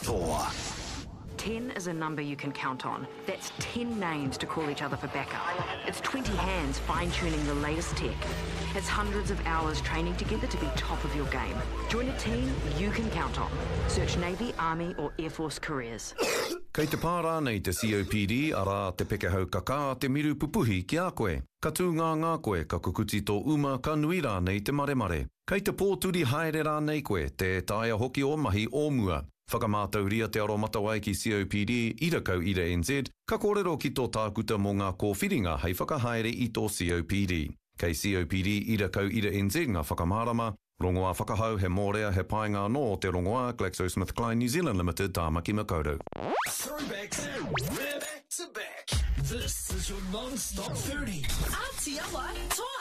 Thor. 10 is a number you can count on. That's 10 names to call each other for backup. It's 20 hands fine-tuning the latest tech. It's hundreds of hours training together to be top of your game. Join a team you can count on. Search Navy, Army or Air Force careers. Kei te pārā nei te COPD, arā te pekehau kaka te miru pupuhi ki a koe. Ka tūngā ngā koe, ka kukuti tō uma, ka nui rā nei te maremare. Kei te pōturi haere rā nei koe, te taia hoki o mahi o mua. Whakamātauria te aro matawai ki COPD, ira kau ira NZ, ka kōrero ki tō tākuta mō ngā kōwhiringa hei whakahaere i tō COPD. Kei COPD, ira kau ira NZ ngā whakamārama, rongoā whakahau he mōrea he painga no te rongoā GlaxoSmithKline New Zealand Limited tāmaki makaurau. Throwbacks, back to back. This is your non-stop 30. Aotearoa Talk.